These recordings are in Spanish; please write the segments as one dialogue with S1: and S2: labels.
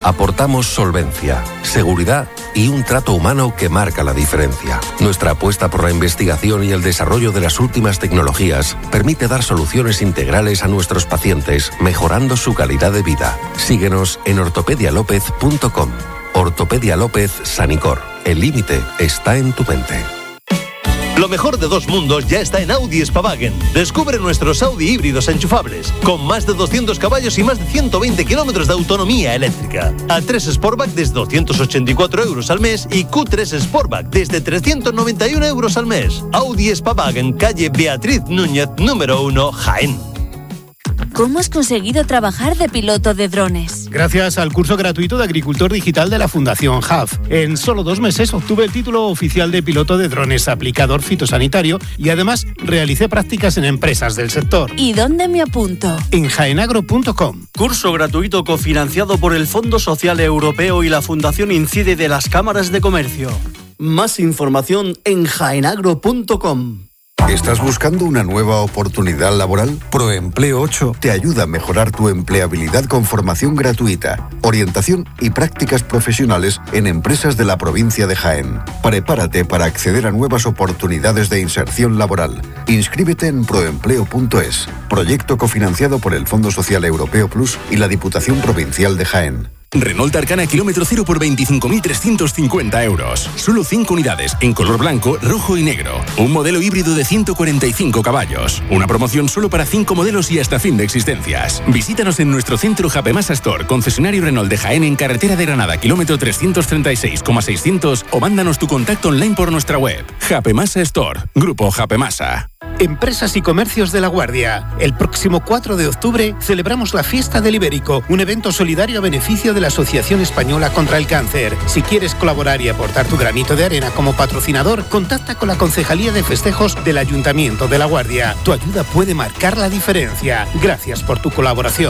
S1: Aportamos solvencia, seguridad y un trato humano que marca la diferencia. Nuestra apuesta por la investigación y el desarrollo de las últimas tecnologías permite dar soluciones integrales a nuestros pacientes, mejorando su calidad de vida. Síguenos en ortopedialopez.com. Ortopedia López Sanicor. El límite está en tu mente.
S2: Lo mejor de dos mundos ya está en Audi Spavagen. Descubre nuestros Audi híbridos enchufables, con más de 200 caballos y más de 120 kilómetros de autonomía eléctrica. A3 Sportback desde 284 euros al mes y Q3 Sportback desde 391 euros al mes. Audi Spavagen, calle Beatriz Núñez, número 1, Jaén.
S3: ¿Cómo has conseguido trabajar de piloto de drones?
S4: Gracias al curso gratuito de agricultor digital de la Fundación HAF. En solo 2 meses obtuve el título oficial de piloto de drones aplicador fitosanitario y además realicé prácticas en empresas del sector.
S3: ¿Y dónde me apunto?
S4: En jaenagro.com.
S5: Curso gratuito cofinanciado por el Fondo Social Europeo y la Fundación Incide de las Cámaras de Comercio. Más información en jaenagro.com.
S6: ¿Estás buscando una nueva oportunidad laboral? Proempleo 8 te ayuda a mejorar tu empleabilidad con formación gratuita, orientación y prácticas profesionales en empresas de la provincia de Jaén. Prepárate para acceder a nuevas oportunidades de inserción laboral. Inscríbete en proempleo.es, proyecto cofinanciado por el Fondo Social Europeo Plus y la Diputación Provincial de Jaén.
S7: Renault Arcana kilómetro cero por 25.350 euros. Solo 5 unidades en color blanco, rojo y negro. Un modelo híbrido de 145 caballos. Una promoción solo para 5 modelos y hasta fin de existencias. Visítanos en nuestro centro Japemasa Store, concesionario Renault de Jaén en carretera de Granada, kilómetro 336,600 o mándanos tu contacto online por nuestra web. Japemasa Store, Grupo Japemasa.
S4: Empresas y comercios de La Guardia. El próximo 4 de octubre celebramos la Fiesta del Ibérico, un evento solidario a beneficio de la Asociación Española contra el Cáncer. Si quieres colaborar y aportar tu granito de arena como patrocinador, contacta con la Concejalía de Festejos del Ayuntamiento de La Guardia. Tu ayuda puede marcar la diferencia. Gracias por tu colaboración.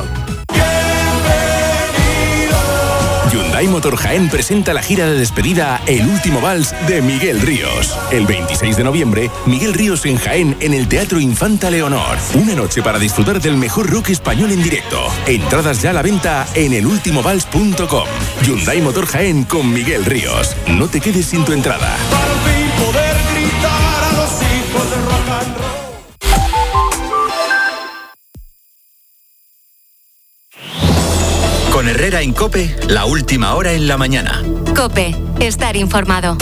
S7: Hyundai Motor Jaén presenta la gira de despedida El Último Vals de Miguel Ríos. El 26 de noviembre, Miguel Ríos en Jaén en el Teatro Infanta Leonor. Una noche para disfrutar del mejor rock español en directo. Entradas ya a la venta en elultimovals.com. Hyundai Motor Jaén con Miguel Ríos. No te quedes sin tu entrada.
S8: Para fin poder gritar a los hijos de rock and roll.
S9: Con Herrera en COPE, la última hora en la mañana.
S3: COPE, estar informado.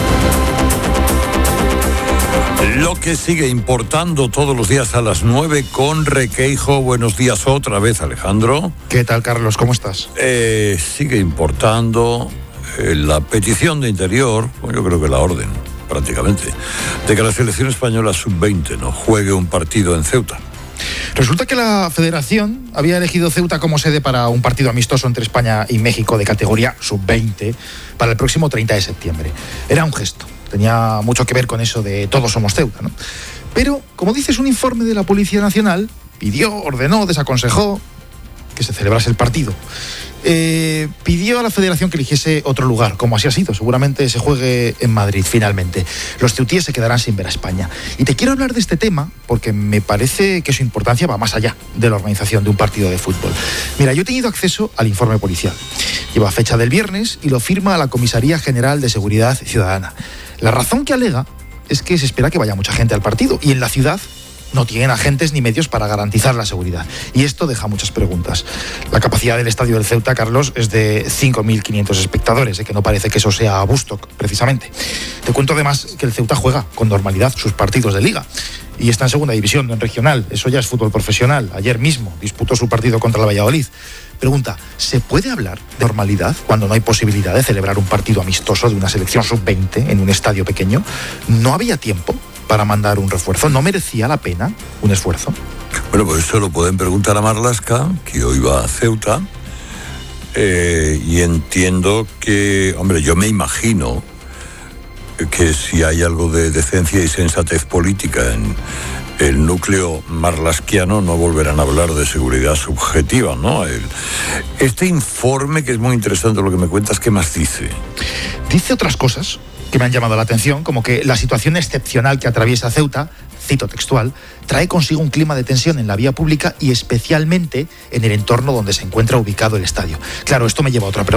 S10: Lo que sigue importando todos los días a las 9 con Requeijo. Buenos días otra vez, Alejandro.
S11: ¿Qué tal, Carlos? ¿Cómo estás?
S10: Sigue importando la petición de Interior, yo creo que la orden, prácticamente, de que la selección española sub-20 no juegue un partido en Ceuta.
S11: Resulta que la Federación había elegido Ceuta como sede para un partido amistoso entre España y México de categoría sub-20 para el próximo 30 de septiembre. Era un gesto, tenía mucho que ver con eso de todos somos Ceuta, ¿no? Pero, como dices, un informe de la Policía Nacional pidió, ordenó, desaconsejó que se celebrase el partido. Pidió a la Federación que eligiese otro lugar, como así ha sido. Seguramente se juegue en Madrid finalmente. Los ceutíes se quedarán sin ver a España. Y te quiero hablar de este tema porque me parece que su importancia va más allá de la organización de un partido de fútbol. Mira, yo he tenido acceso al informe policial. Lleva fecha del viernes y lo firma la Comisaría General de Seguridad Ciudadana. La razón que alega es que se espera que vaya mucha gente al partido y en la ciudad no tienen agentes ni medios para garantizar la seguridad. Y esto deja muchas preguntas. La capacidad del estadio del Ceuta, Carlos, es de 5.500 espectadores, que no parece que eso sea Woodstock, precisamente. Te cuento además que el Ceuta juega con normalidad sus partidos de liga. Y está en segunda división, no en regional. Eso ya es fútbol profesional. Ayer mismo disputó su partido contra el Valladolid. Pregunta, ¿se puede hablar de normalidad cuando no hay posibilidad de celebrar un partido amistoso de una selección sub-20 en un estadio pequeño? ¿No había tiempo para mandar un refuerzo? ¿No merecía la pena un esfuerzo?
S10: Bueno, pues eso lo pueden preguntar a Marlaska, que hoy va a Ceuta, y entiendo que, hombre, yo me imagino que si hay algo de decencia y sensatez política en el núcleo marlaskiano, no volverán a hablar de seguridad subjetiva, ¿no? Este informe, que es muy interesante lo que me cuentas, ¿qué más dice?
S11: Dice otras cosas que me han llamado la atención, como que la situación excepcional que atraviesa Ceuta, cito textual, trae consigo un clima de tensión en la vía pública y especialmente en el entorno donde se encuentra ubicado el estadio. Claro, esto me lleva a otra pregunta.